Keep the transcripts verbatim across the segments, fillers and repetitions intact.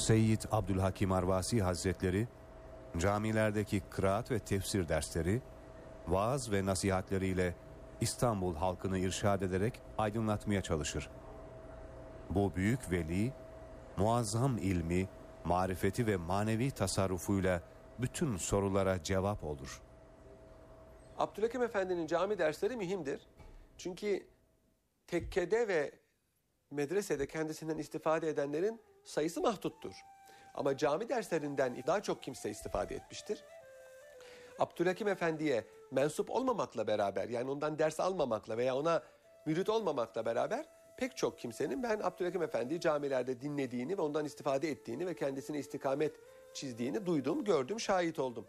Seyyid Abdülhakim Arvasi Hazretleri, camilerdeki kıraat ve tefsir dersleri, vaaz ve nasihatleriyle İstanbul halkını irşad ederek aydınlatmaya çalışır. Bu büyük veli, muazzam ilmi, marifeti ve manevi tasarrufuyla bütün sorulara cevap olur. Abdülhakim Efendi'nin cami dersleri mühimdir. Çünkü tekkede ve medresede kendisinden istifade edenlerin sayısı mahduttur. Ama cami derslerinden daha çok kimse istifade etmiştir. Abdülhakim Efendi'ye mensup olmamakla beraber, yani ondan ders almamakla veya ona mürit olmamakla beraber pek çok kimsenin ben Abdülhakim Efendi'yi camilerde dinlediğini ve ondan istifade ettiğini ve kendisine istikamet çizdiğini duydum, gördüm, şahit oldum.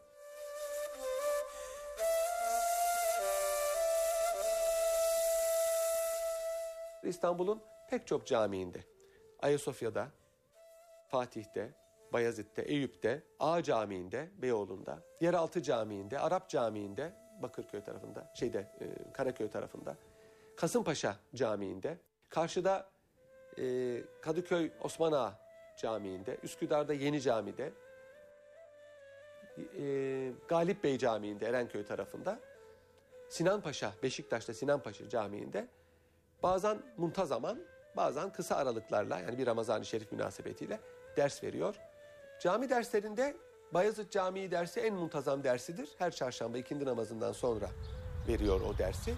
İstanbul'un pek çok camiinde, Ayasofya'da, Fatih'te, Bayezid'de, Eyüp'te, Ağa Camii'nde, Beyoğlu'nda, Yeraltı Camii'nde, Arap Camii'nde, Bakırköy tarafında, şeyde e, Karaköy tarafında, Kasımpaşa Camii'nde, karşıda e, Kadıköy Osman Ağa Camii'nde, Üsküdar'da Yeni Cami'de, e, Galip Bey Camii'nde, Erenköy tarafında, Sinan Paşa, Beşiktaş'ta Sinan Paşa Camii'nde bazen muntazaman, bazen kısa aralıklarla, yani bir Ramazan-ı Şerif münasebetiyle ders veriyor. Cami derslerinde Bayezid Camii dersi en muntazam dersidir. Her çarşamba ikindi namazından sonra veriyor o dersi.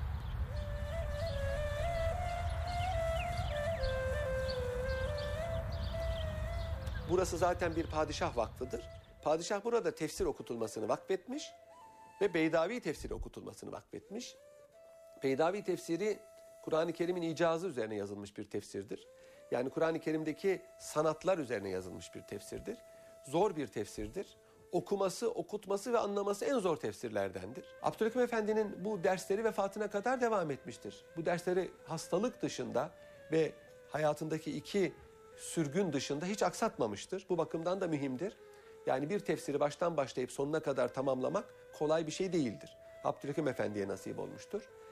Burası zaten bir padişah vakfıdır. Padişah burada tefsir okutulmasını vakfetmiş ve Beydavi tefsiri okutulmasını vakfetmiş. Beydavi tefsiri Kur'an-ı Kerim'in icazı üzerine yazılmış bir tefsirdir. Yani Kur'an-ı Kerim'deki sanatlar üzerine yazılmış bir tefsirdir. Zor bir tefsirdir. Okuması, okutması ve anlaması en zor tefsirlerdendir. Abdülhakim Efendi'nin bu dersleri vefatına kadar devam etmiştir. Bu dersleri hastalık dışında ve hayatındaki iki sürgün dışında hiç aksatmamıştır. Bu bakımdan da mühimdir. Yani bir tefsiri baştan başlayıp sonuna kadar tamamlamak kolay bir şey değildir. Abdülhakim Efendi'ye nasip olmuştur.